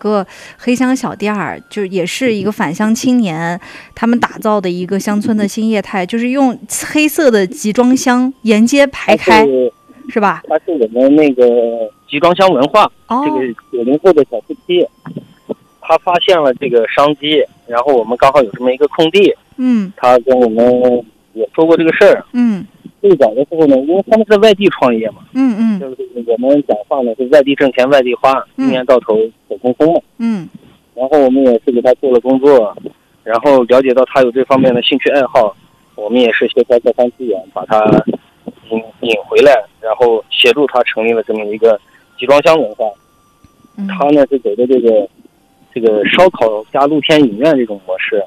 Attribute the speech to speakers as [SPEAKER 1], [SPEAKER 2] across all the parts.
[SPEAKER 1] 个黑香小店儿，就也是一个返乡青年他们打造的一个乡村的新业态，就是用黑色的集装箱沿街排开，是吧？
[SPEAKER 2] 它是我们那个集装箱文化，这个90后的小夫妻，他发现了这个商机，然后我们刚好有这么一个空地，他跟我们也说过这个事儿，最早的时候呢，因为他们是在外地创业嘛，就是我们讲话呢是外地挣钱外地花，一年到头走空风嘛，然后我们也是给他做了工作，然后了解到他有这方面的兴趣爱好，我们也是协调各方资源，把他引回来，然后协助他成立了这么一个集装箱文化。他呢是走的这个烧烤加露天影院这种模式。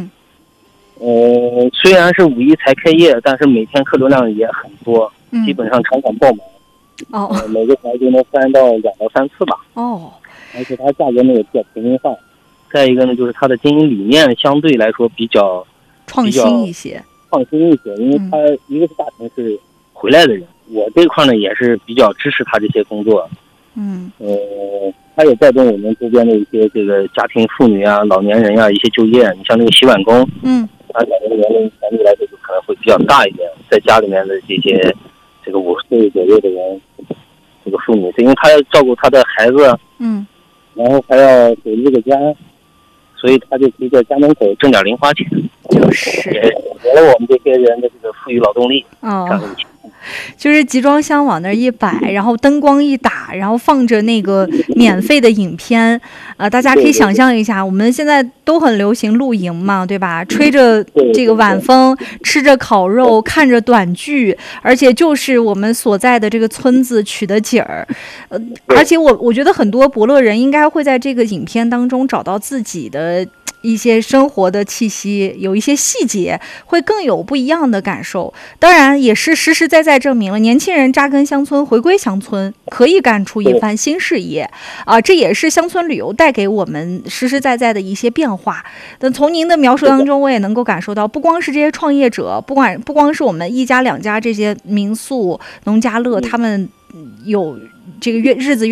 [SPEAKER 2] 虽然是5一才开业，但是每天客流量也很多，基本上场场爆满。每个台就能翻到2到3次吧。而且它价格呢也比较平民化。再一个呢，就是它的经营理念相对来说比较
[SPEAKER 1] 创新一些，
[SPEAKER 2] 因为它一个是大城市回来的人，我这块呢也是比较支持他这些工作。它也带动我们周边的一些这个家庭妇女啊、老年人啊一些就业。你像那个洗碗工，他两个年龄相对来说就可能会比较大一点，在家里面的这些这个50岁左右的人，这个妇女，因为他要照顾他的孩子，然后还要守这个家，所以他就可以在家门口挣点零花钱，
[SPEAKER 1] 就是
[SPEAKER 2] 也给了我们这些人的这个富裕劳动力。
[SPEAKER 1] 就是集装箱往那儿一摆，然后灯光一打，然后放着那个免费的影片，大家可以想象一下，我们现在都很流行露营嘛，对吧？吹着这个晚风，吃着烤肉，看着短剧，而且就是我们所在的这个村子取的景儿，而且我觉得很多博乐人应该会在这个影片当中找到自己的一些生活的气息，有一些细节会更有不一样的感受。当然也是实实在在证明了年轻人扎根乡村，回归乡村可以干出一番新事业这也是乡村旅游带给我们实实在在的一些变化。但从您的描述当中，我也能够感受到，不光是这些创业者，不光是我们1家2家这些民宿农家乐，他们有这个日子